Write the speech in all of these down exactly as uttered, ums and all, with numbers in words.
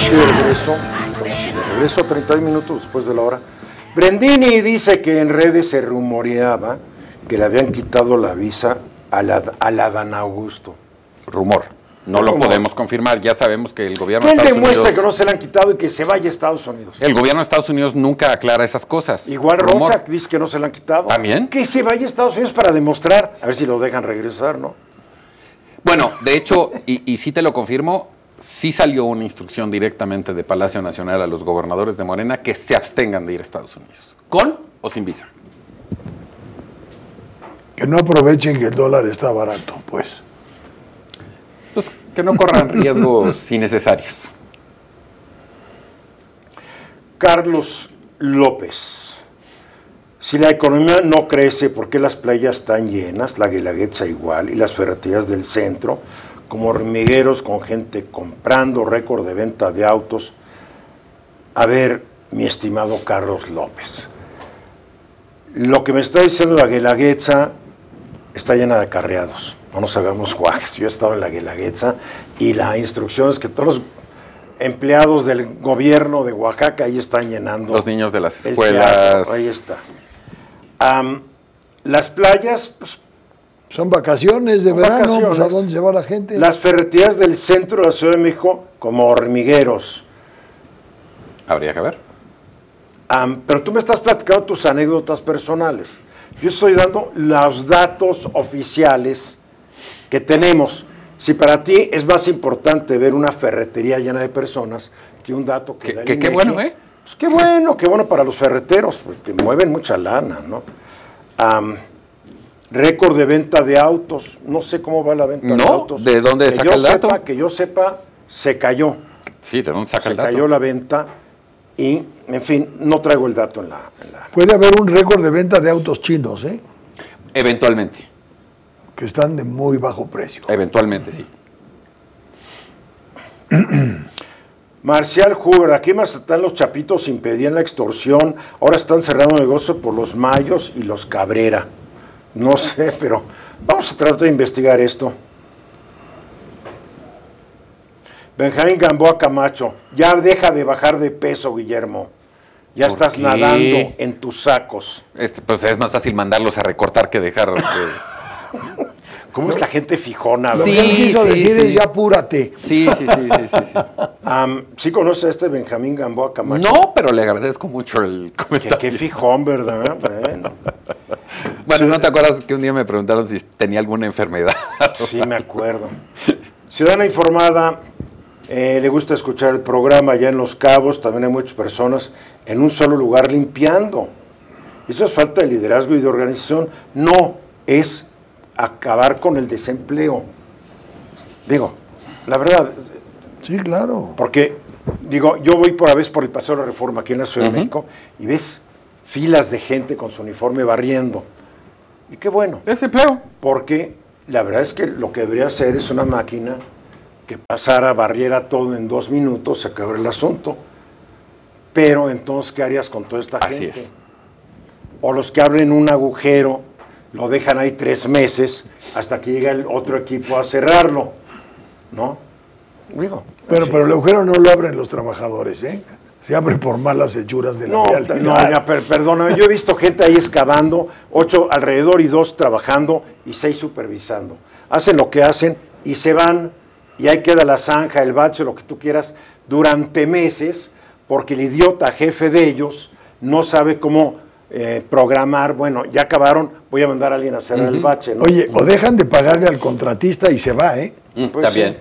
aquí de regreso, de regreso treinta minutos después de la hora. Brendini dice que en redes se rumoreaba que le habían quitado la visa a la, a la Dan Augusto. Rumor. No lo Rumor. podemos confirmar. Ya sabemos que el gobierno de ¿Quién Estados demuestra Unidos... que no se la han quitado y que se vaya a Estados Unidos? El gobierno de Estados Unidos nunca aclara esas cosas. Igual Rumor. Rocha dice que no se la han quitado. ¿También? Que se vaya a Estados Unidos para demostrar, a ver si lo dejan regresar, ¿no? Bueno, de hecho, y, y sí te lo confirmo, sí salió una instrucción directamente de Palacio Nacional a los gobernadores de Morena que se abstengan de ir a Estados Unidos. ¿Con o sin visa? Que no aprovechen que el dólar está barato, pues. Pues que no corran riesgos innecesarios. Carlos López. Si la economía no crece, ¿por qué las playas están llenas? La Guelaguetza igual, y las ferreterías del centro, como hormigueros con gente comprando, récord de venta de autos. A ver, mi estimado Carlos López, lo que me está diciendo la Guelaguetza está llena de acarreados. No nos hagamos guajes. Yo he estado en la Guelaguetza y la instrucción es que todos los empleados del gobierno de Oaxaca ahí están llenando. Los niños de las el escuelas. teatro, ahí está. Um, las playas, pues, Son vacaciones de Son verano, vacaciones. pues, ¿a dónde se va la gente? las ferreterías del centro de la Ciudad de México como hormigueros. Habría que ver. Um, pero tú me estás platicando tus anécdotas personales. Yo estoy dando los datos oficiales que tenemos. Si para ti es más importante ver una ferretería llena de personas que un dato que Que- da el que- qué INEGI, bueno, ¿eh? Pues qué bueno, qué bueno para los ferreteros, porque mueven mucha lana, ¿no? Um, récord de venta de autos. No sé cómo va la venta de ¿No? autos. ¿De dónde Que saca yo el dato? sepa, que yo sepa, se cayó. Sí, ¿de dónde saca Se el dato? cayó la venta y, en fin, no traigo el dato en la... en la- Puede haber un récord de venta de autos chinos, ¿eh? Eventualmente. Que están de muy bajo precio. Eventualmente, sí. Marcial Huber, aquí en Mazatlán los chapitos impedían la extorsión, ahora están cerrando negocio por los Mayos y los Cabrera. No sé, pero vamos a tratar de investigar esto. Benjamín Gamboa Camacho, ya deja de bajar de peso, Guillermo. Ya ¿Por estás qué? nadando en tus sacos. Este, pues es más fácil mandarlos a recortar que dejar... eh, ¿Cómo es la gente fijona? Lo verdad? que él Sí, quiso sí, decir sí. es ya apúrate. Sí, sí, sí, sí, sí, sí. Am, ¿Sí conoce a este Benjamín Gamboa Camacho? No, pero le agradezco mucho el Qué, comentario. qué fijón, ¿verdad? Bueno, Bueno, ¿no te acuerdas que un día me preguntaron si tenía alguna enfermedad? sí me acuerdo. Ciudadana informada, eh, le gusta escuchar el programa allá en Los Cabos, también hay muchas personas en un solo lugar limpiando. Eso es falta de liderazgo y de organización, no es acabar con el desempleo. Digo, la verdad, Sí, claro. porque, digo, yo voy por a veces por el Paseo de la Reforma aquí en la Ciudad de México y ves filas de gente con su uniforme barriendo. Y qué bueno, Desempleo. porque la verdad es que lo que debería hacer es una máquina que pasara, barriera todo en dos minutos, se acabó el asunto. Pero entonces, ¿qué harías con toda esta Así gente? es. O los que abren un agujero, lo dejan ahí tres meses hasta que llega el otro equipo a cerrarlo, ¿no? Digo, Pero, sí. pero el agujero no lo abren los trabajadores, ¿eh? Se abre por malas hechuras de la No, realidad. no, ya, per- perdóname, yo he visto gente ahí excavando, ocho alrededor y dos trabajando y seis supervisando. Hacen lo que hacen y se van, y ahí queda la zanja, el bache, lo que tú quieras, durante meses, porque el idiota jefe de ellos no sabe cómo eh, programar. Bueno, ya acabaron, voy a mandar a alguien a cerrar el bache, ¿no? Oye, o dejan de pagarle al contratista y se va, ¿eh? Mm, Pues también.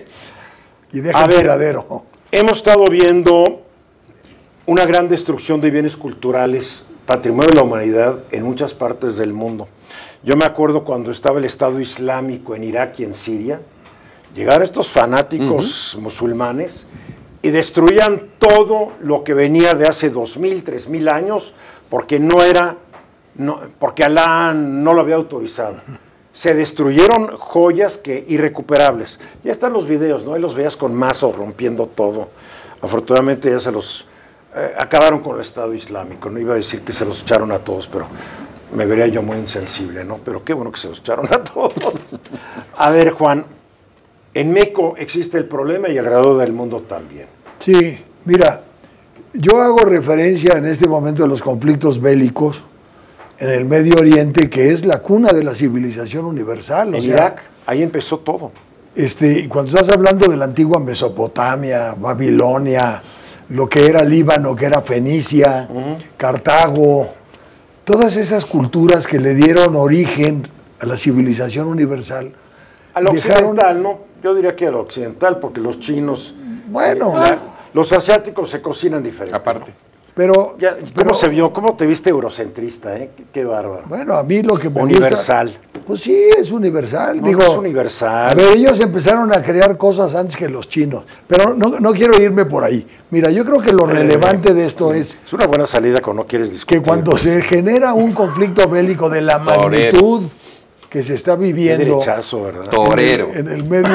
Y deja A el ver. tiradero. Hemos estado viendo una gran destrucción de bienes culturales, patrimonio de la humanidad en muchas partes del mundo. Yo me acuerdo cuando estaba el Estado Islámico en Irak y en Siria, llegaron estos fanáticos musulmanes y destruían todo lo que venía de hace dos mil, tres mil años, porque no era, no, porque Alá no lo había autorizado. Se destruyeron joyas que irrecuperables. Ya están los videos, ¿no? Ahí los veías con mazos rompiendo todo. Afortunadamente ya se los eh, acabaron con el Estado Islámico. No iba a decir que se los echaron a todos, pero me vería yo muy insensible, ¿no? Pero qué bueno que se los echaron a todos. A ver, Juan, en México existe el problema y alrededor del mundo también. Sí, mira, yo hago referencia en este momento a los conflictos bélicos en el Medio Oriente, que es la cuna de la civilización universal. O En sea, Irak, ahí empezó todo. Este, cuando estás hablando de la antigua Mesopotamia, Babilonia, lo que era Líbano, que era Fenicia, uh-huh. Cartago, todas esas culturas que le dieron origen a la civilización universal. Al occidental, dejaron... ¿no? Yo diría que al occidental, porque los chinos, bueno, la, los asiáticos se cocinan diferente. Aparte. ¿no? Pero, ya, ¿Cómo pero, se vio? ¿Cómo te viste eurocentrista? Eh? Qué, qué bárbaro. Bueno, a mí lo que me universal. Gusta, pues sí, es universal. No, Digo, no es universal. A ver, ellos empezaron a crear cosas antes que los chinos, pero no, no quiero irme por ahí. Mira, yo creo que lo relevante de esto es... Es una buena salida cuando no quieres discutir. Que cuando se genera un conflicto bélico de la magnitud que se está viviendo... Qué derechazo, ¿verdad? Torero. En el, en el medio...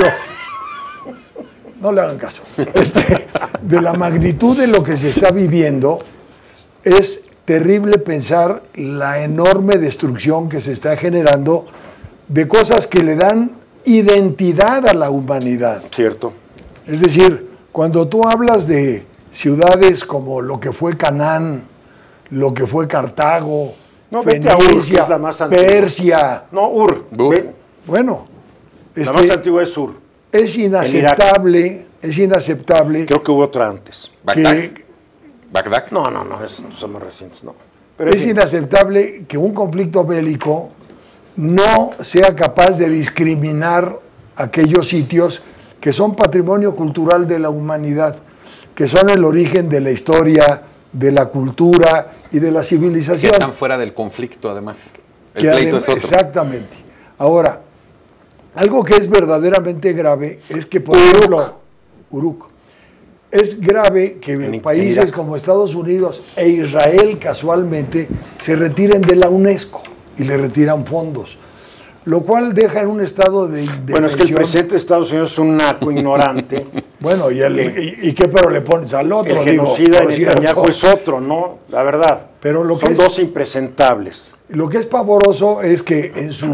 No le hagan caso. Este, de la magnitud de lo que se está viviendo, es terrible pensar la enorme destrucción que se está generando de cosas que le dan identidad a la humanidad. Cierto. Es decir, cuando tú hablas de ciudades como lo que fue Canaán, lo que fue Cartago, no, Fenicia, vete a Ur, que es la más antigua. Persia. No, Ur. Ur. Bueno. La este, más antigua es Ur. Es inaceptable, es inaceptable. Creo que hubo otra antes. Que, ¿Bagdad? No, no, no, es, son más recientes, no. Pero es inaceptable que un conflicto bélico no sea capaz de discriminar aquellos sitios que son patrimonio cultural de la humanidad, que son el origen de la historia, de la cultura y de la civilización. Que están fuera del conflicto, además. El que pleito adem- es otro. Exactamente. Ahora, algo que es verdaderamente grave es que, por Uruk. ejemplo, Uruk, es grave que En- países en Irak. como Estados Unidos e Israel casualmente se retiren de la UNESCO y le retiran fondos, lo cual deja en un estado de indefensión. Bueno, es que el presidente de Estados Unidos es un naco ignorante. Bueno, ¿y, el, y, y qué pero le pones al otro? El digo, genocida por en cierto. Netanyahu es otro, ¿no? La verdad. Pero lo que Son es- dos impresentables. Lo que es pavoroso es que en su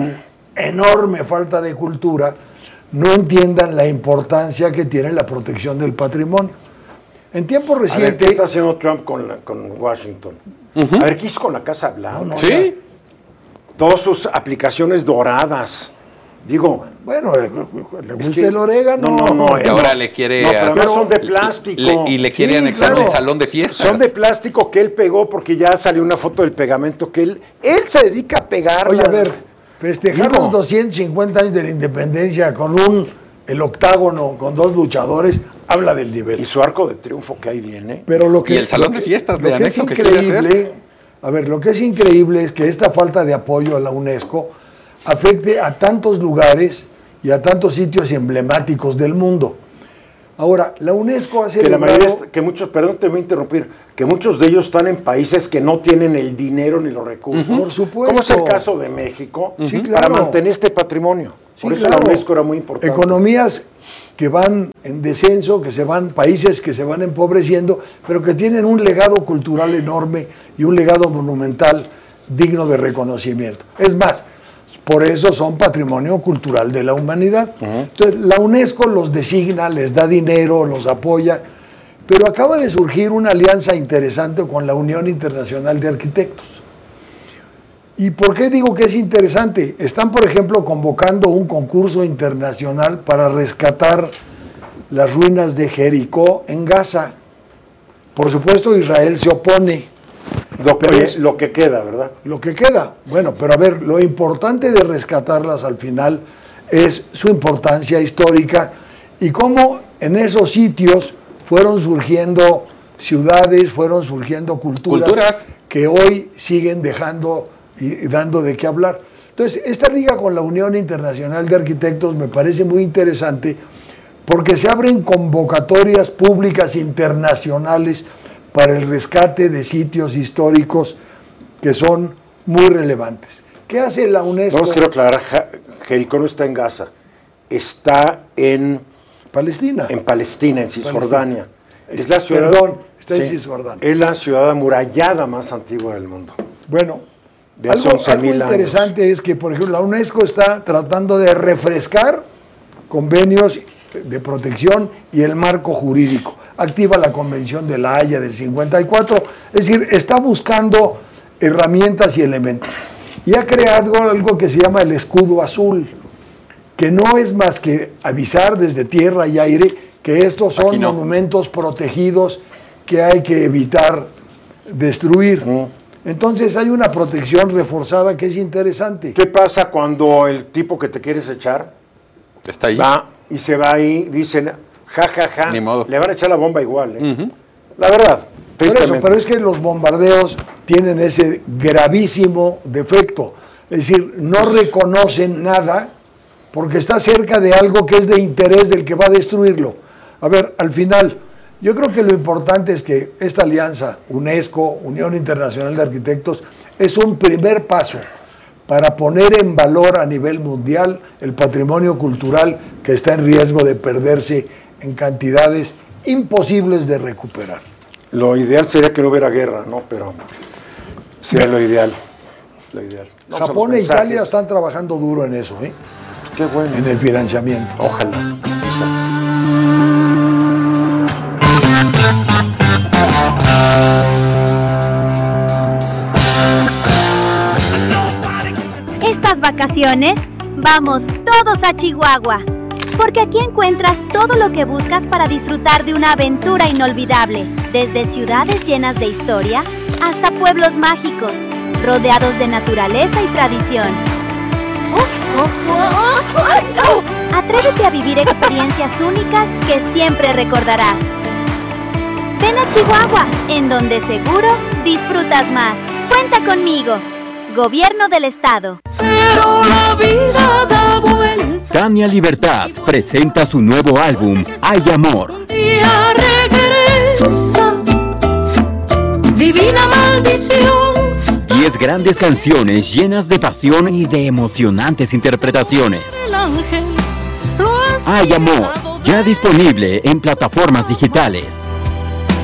enorme falta de cultura no entiendan la importancia que tiene la protección del patrimonio. En tiempos A ver, ¿qué recientes... está haciendo Trump con, la- con Washington? A ver, ¿qué hizo con la Casa Blanca? No, no, ¿Sí? Todas sus aplicaciones doradas. Digo, Bueno, le, le gusta que- el orégano. no, no, no, Y eh, ahora le quiere... No, pero hacer- además son de plástico. Le- y le quiere Sí, anexar claro. el salón de fiestas. son de plástico que él pegó porque ya salió una foto del pegamento que él, él se dedica a pegar. Oye, a ver, festejar Digo- los doscientos cincuenta años de la independencia con un el octágono, con dos luchadores, habla del nivel. Y su arco de triunfo que ahí viene. Pero lo que, Y el salón lo de que- fiestas lo de que es anexo que quiere increíble, a ver, lo que es increíble es que esta falta de apoyo a la UNESCO afecte a tantos lugares y a tantos sitios emblemáticos del mundo. Ahora, la UNESCO ha Que la celebrado... mayoría, est- que muchos, perdón, te voy a interrumpir, que muchos de ellos están en países que no tienen el dinero ni los recursos. Por supuesto. Como es el caso de México, Sí, para claro. mantener este patrimonio. Sí, Por eso claro. la UNESCO era muy importante. Economías que van en descenso, que se van, países que se van empobreciendo, pero que tienen un legado cultural enorme y un legado monumental digno de reconocimiento. Es más, por eso son patrimonio cultural de la humanidad. Entonces, la UNESCO los designa, les da dinero, los apoya, pero acaba de surgir una alianza interesante con la Unión Internacional de Arquitectos. ¿Y por qué digo que es interesante? Están, por ejemplo, convocando un concurso internacional para rescatar las ruinas de Jericó en Gaza. Por supuesto, Israel se opone. Lo que, Pero es- lo que queda, ¿verdad? Lo que queda, bueno, pero a ver, lo importante de rescatarlas al final es su importancia histórica y cómo en esos sitios fueron surgiendo ciudades, fueron surgiendo culturas, Culturas. que hoy siguen dejando y dando de qué hablar. Entonces, esta liga con la Unión Internacional de Arquitectos me parece muy interesante porque se abren convocatorias públicas internacionales para el rescate de sitios históricos que son muy relevantes. ¿Qué hace la UNESCO? No, os quiero aclarar, Ja- Jericó no está en Gaza, está en, Palestina. en Palestina, en Cisjordania. Es la ciudad, Perdón, está en Cisjordania. Es la ciudad amurallada más antigua del mundo. Bueno, De hace algo, once algo mil años. interesante es que, por ejemplo, la UNESCO está tratando de refrescar convenios de protección y el marco jurídico. activa la Convención de La Haya del cincuenta y cuatro, es decir, está buscando herramientas y elementos. Y ha creado algo que se llama el escudo azul, que no es más que avisar desde tierra y aire que estos son no. monumentos protegidos que hay que evitar destruir. Mm. Entonces hay una protección reforzada que es interesante. ¿Qué pasa cuando el tipo que te quieres echar está ahí? Va y se va ahí, dicen, ja, ja, ja, Ni modo. Le van a echar la bomba igual, ¿eh? Uh-huh. La verdad. Pero, eso, pero es que los bombardeos tienen ese gravísimo defecto. Es decir, no reconocen nada porque está cerca de algo que es de interés del que va a destruirlo. A ver, al final, yo creo que lo importante es que esta alianza, UNESCO, Unión Internacional de Arquitectos, es un primer paso para poner en valor a nivel mundial el patrimonio cultural que está en riesgo de perderse en cantidades imposibles de recuperar. Lo ideal sería que no hubiera guerra, ¿no? Pero sería lo ideal. Lo ideal. No, Japón e Italia están trabajando duro en eso, ¿eh? Qué bueno. En el financiamiento. Ojalá. Estas vacaciones, vamos todos a Chihuahua, porque aquí encuentras todo lo que buscas para disfrutar de una aventura inolvidable, desde ciudades llenas de historia hasta pueblos mágicos, rodeados de naturaleza y tradición. Atrévete a vivir experiencias únicas que siempre recordarás. Ven a Chihuahua, en donde seguro disfrutas más. Cuenta conmigo. Gobierno del Estado. Pero la vida da vuelta. Tania Libertad presenta su nuevo álbum, Hay Amor. Un día regresa, divina maldición. Diez grandes canciones llenas de pasión y de emocionantes interpretaciones. El ángel lo ha Hay Amor, ya disponible en plataformas digitales.